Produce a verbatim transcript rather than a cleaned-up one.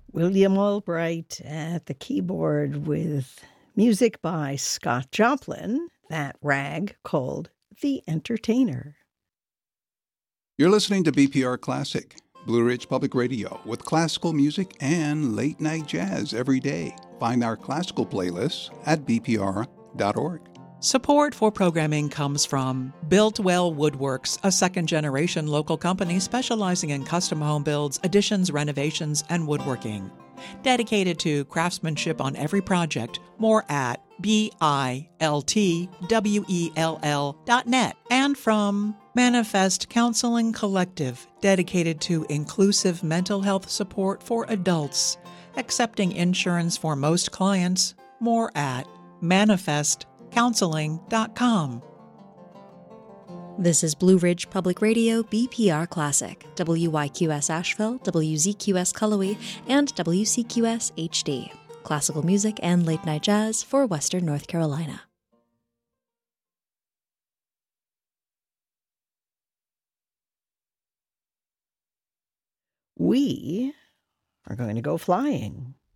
William Albright at the keyboard with music by Scott Joplin, that rag called The Entertainer. You're listening to B P R Classic, Blue Ridge Public Radio, with classical music and late-night jazz every day. Find our classical playlists at b p r dot org. Support for programming comes from Builtwell Woodworks, a second-generation local company specializing in custom home builds, additions, renovations, and woodworking. Dedicated to craftsmanship on every project. More at B I L T W E L L dot net. And from Manifest Counseling Collective, dedicated to inclusive mental health support for adults. Accepting insurance for most clients. More at manifest counseling dot com. This is Blue Ridge Public Radio B P R Classic, W Y Q S Asheville, W Z Q S Cullowhee, and W C Q S H D. Classical music and late-night jazz for Western North Carolina. We are going to go flying.